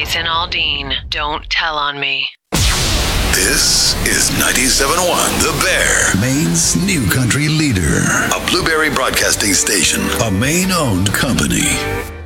Jason Aldean. Don't tell on me. This is 97.1 The Bear, Maine's new country leader. A Blueberry Broadcasting Station, a Maine-owned company.